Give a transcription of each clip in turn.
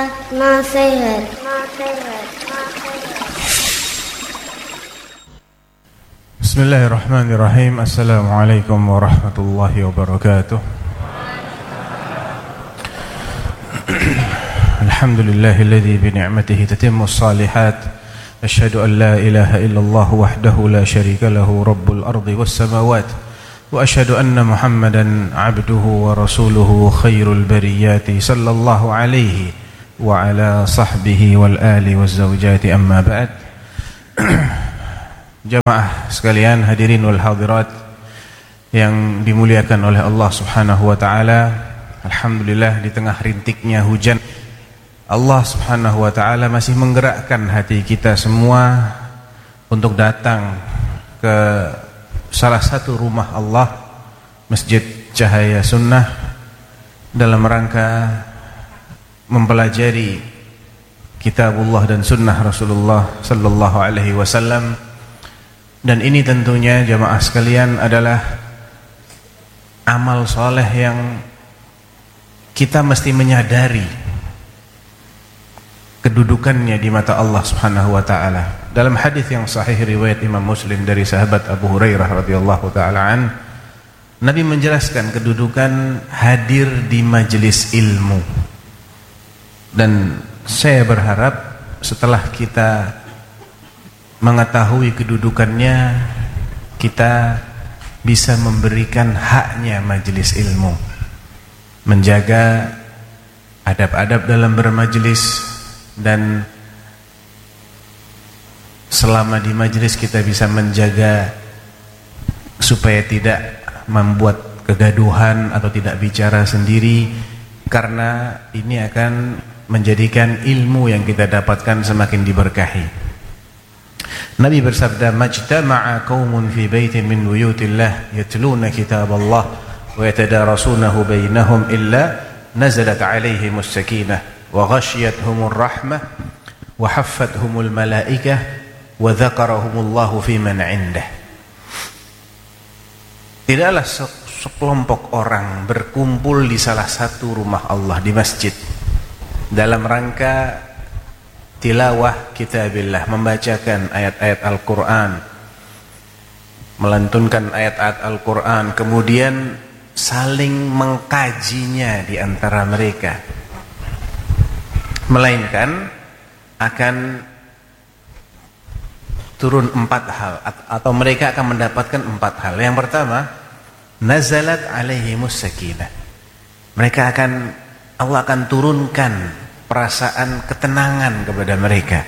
nasihat. Bismillahirrahmanirrahim. Assalamualaikum warahmatullahi wabarakatuh. Alhamdulillahilladzi bi ni'matihi tatimmus shalihat. Asyhadu an la ilaha illallah wahdahu la syarika lahu rabbul ardi was samawat. Wa asyhadu anna Muhammadan 'abduhu wa rasuluhu khairul bariyati sallallahu alaihi wa ala sahbihi wal ali waz zawjati amma ba'd. Jamaah sekalian, hadirin wal hadirat yang dimuliakan oleh Allah Subhanahu wa taala. Alhamdulillah, di tengah rintiknya hujan, Allah Subhanahu wa taala masih menggerakkan hati kita semua untuk datang ke salah satu rumah Allah, Masjid Cahaya Sunnah, dalam rangka mempelajari kitabullah dan sunnah Rasulullah sallallahu alaihi wasallam. Dan ini tentunya jamaah sekalian adalah amal soleh yang kita mesti menyadari kedudukannya di mata Allah Subhanahu wa taala. Dalam hadis yang sahih riwayat Imam Muslim dari sahabat Abu Hurairah radhiyallahu taala an, Nabi menjelaskan kedudukan hadir di majelis ilmu. Dan saya berharap setelah kita mengetahui kedudukannya, kita bisa memberikan haknya majelis ilmu, menjaga adab-adab dalam bermajelis, dan selama di majelis kita bisa menjaga supaya tidak membuat kegaduhan atau tidak bicara sendiri, karena ini akan menjadikan ilmu yang kita dapatkan semakin diberkahi. Nabi bersabda, "Majtama'a qaumun fi baitin min buyutillah yatluna kitaballah wa yatadarasunahu bainahum illa nazalat 'alaihimus sakinah wa ghashiyatuhumur rahmah wa haffathumul malaikah wa dzakarahumullahu fi man 'indah." Tidaklah sekelompok orang berkumpul di salah satu rumah Allah, di masjid, dalam rangka tilawah kitabillah, membacakan ayat-ayat Al-Quran, melantunkan ayat-ayat Al-Quran, kemudian saling mengkajinya di antara mereka, melainkan akan turun 4 hal, atau mereka akan mendapatkan 4 hal. Yang pertama, nazalat alaihimus sakinah. Allah akan turunkan perasaan ketenangan kepada mereka.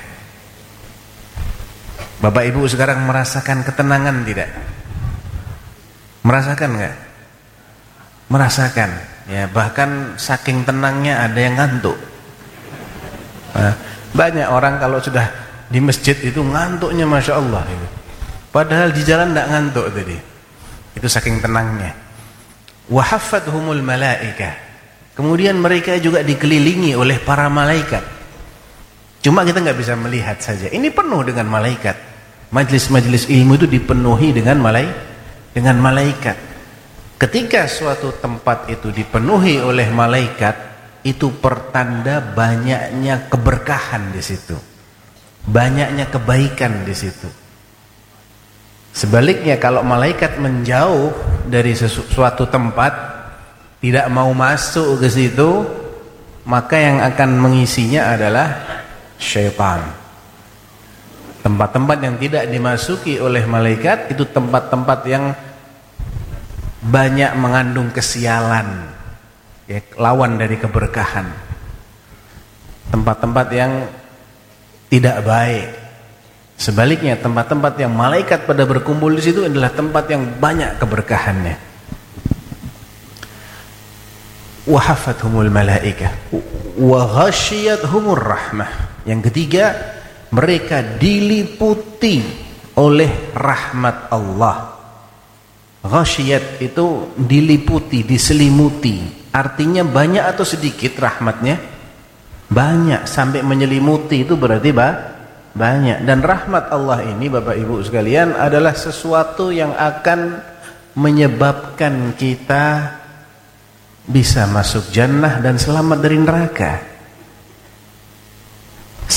Bapak Ibu sekarang merasakan ketenangan tidak? Merasakan enggak? Merasakan. Ya, bahkan saking tenangnya ada yang ngantuk. Nah, banyak orang kalau sudah di masjid itu ngantuknya Masya Allah itu. Padahal di jalan enggak ngantuk tadi. Itu saking tenangnya. Wa haffathumul malaikah. Kemudian mereka juga dikelilingi oleh para malaikat. Cuma kita nggak bisa melihat saja. Ini penuh dengan malaikat. Majelis-majelis ilmu itu dipenuhi dengan malaikat. Ketika suatu tempat itu dipenuhi oleh malaikat, itu pertanda banyaknya keberkahan di situ, banyaknya kebaikan di situ. Sebaliknya, kalau malaikat menjauh dari suatu tempat, tidak mau masuk ke situ, maka yang akan mengisinya adalah syaitan. Tempat-tempat yang tidak dimasuki oleh malaikat itu tempat-tempat yang banyak mengandung kesialan, ya, lawan dari keberkahan. Tempat-tempat yang tidak baik. Sebaliknya, tempat-tempat yang malaikat pada berkumpul di situ adalah tempat yang banyak keberkahannya. Wa haffathumul malaikah wa ghashiyatuhumur rahmah. Yang ketiga, mereka diliputi oleh rahmat Allah. Ghashiyat itu diliputi, diselimuti. Artinya banyak atau sedikit rahmatnya? Banyak, sampai menyelimuti itu berarti banyak. Dan rahmat Allah ini, Bapak Ibu sekalian, adalah sesuatu yang akan menyebabkan kita bisa masuk jannah dan selamat dari neraka.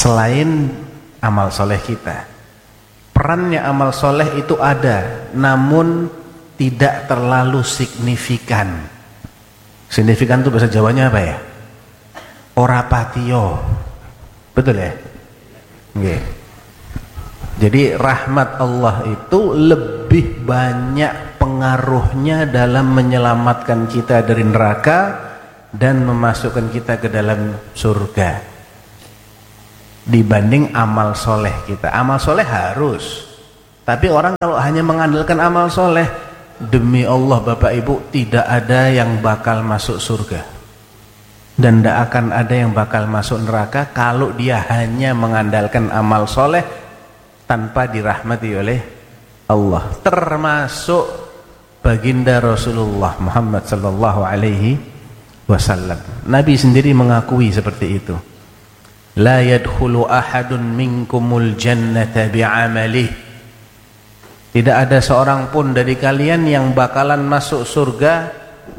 selain amal soleh kita. Perannya amal soleh itu ada, namun tidak terlalu signifikan. Signifikan itu bahasa Jawanya apa ya? Ora patio. Betul ya? Oke. Jadi rahmat Allah itu lebih banyak pengaruhnya dalam menyelamatkan kita dari neraka dan memasukkan kita ke dalam surga dibanding amal soleh kita. Amal soleh harus, tapi orang kalau hanya mengandalkan amal soleh, demi Allah Bapak Ibu, tidak ada yang bakal masuk surga dan tidak akan ada yang bakal masuk neraka kalau dia hanya mengandalkan amal soleh tanpa dirahmati oleh Allah. Termasuk baginda Rasulullah Muhammad sallallahu alaihi wasallam. Nabi sendiri mengakui seperti itu. La yadkhulu ahadun minkumul jannata bi'amalih. Tidak ada seorang pun dari kalian yang bakalan masuk surga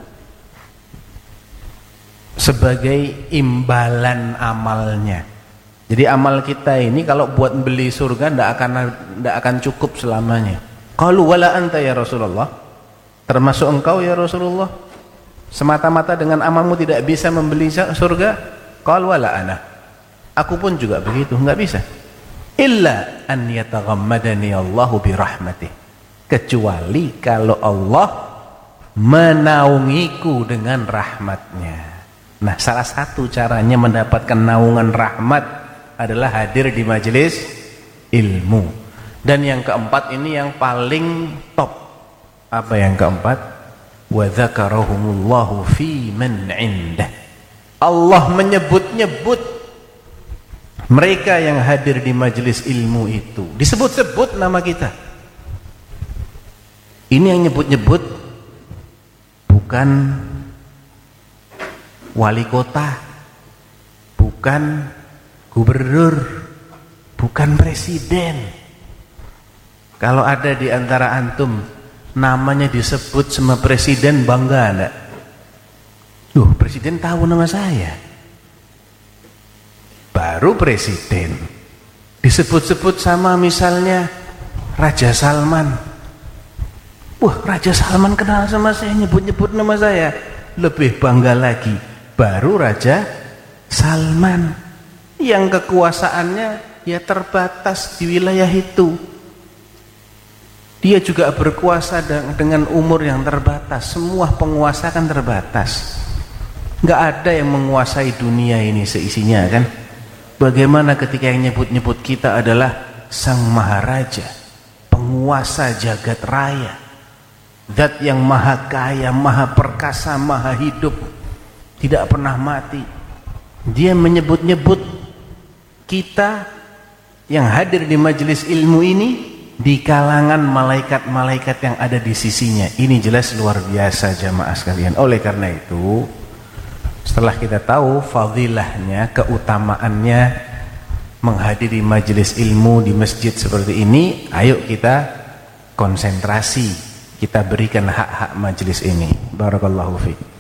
sebagai imbalan amalnya. Jadi amal kita ini kalau buat beli surga tidak akan cukup selamanya. Qalu wala anta ya Rasulullah, termasuk engkau ya Rasulullah, semata-mata dengan amalmu tidak bisa membeli surga? Qalu wala ana, aku pun juga begitu, enggak bisa. Illa an yataghammadani Allahu birahmatih, kecuali kalau Allah menaungiku dengan rahmatnya. Nah, salah satu caranya mendapatkan naungan rahmat adalah hadir di majelis ilmu. Dan yang keempat ini yang paling top. Apa yang keempat? Wa dzakarahumullahu fi man 'indah. Allah menyebut-nyebut mereka yang hadir di majelis ilmu itu. Disebut-sebut nama kita. Ini yang nyebut-nyebut bukan wali kota, bukan gubernur, bukan presiden. Kalau ada di antara antum namanya disebut sama presiden, bangga enggak? Duh, presiden tahu nama saya. Baru presiden. Disebut-sebut sama misalnya Raja Salman. Wah, Raja Salman kenal sama saya, nyebut-nyebut nama saya. Lebih bangga lagi, baru Raja Salman yang kekuasaannya ya terbatas di wilayah itu. Dia juga berkuasa dengan umur yang terbatas. Semua penguasa kan terbatas. Nggak ada yang menguasai dunia ini seisinya kan. Bagaimana ketika yang nyebut-nyebut kita adalah Sang Maharaja, penguasa jagat raya, Zat yang maha kaya, maha perkasa, maha hidup, tidak pernah mati. Dia menyebut-nyebut kita yang hadir di majelis ilmu ini di kalangan malaikat-malaikat yang ada di sisinya. Ini jelas luar biasa jamaah sekalian. Oleh karena itu, setelah kita tahu fadilahnya, keutamaannya menghadiri majelis ilmu di masjid seperti ini, ayo kita konsentrasi, kita berikan hak-hak majelis ini. Barakallahu fiik.